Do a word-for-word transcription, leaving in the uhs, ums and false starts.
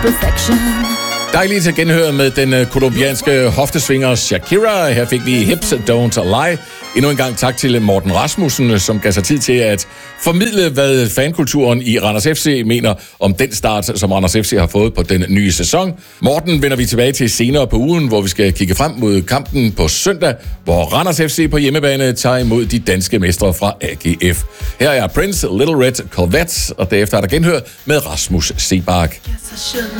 perfection. Dejligt at genhøre med den kolumbianske hoftesvinger Shakira. Her fik vi Hips Don't Lie. Endnu en gang tak til Morten Rasmussen, som gav sig tid til at formidle, hvad fankulturen i Randers F C mener om den start, som Randers F C har fået på den nye sæson. Morten vender vi tilbage til senere på ugen, hvor vi skal kigge frem mod kampen på søndag, hvor Randers F C på hjemmebane tager imod de danske mestre fra A G F. Her er Prince, Little Red Corvette, og derefter er der genhør med Rasmus Seebach.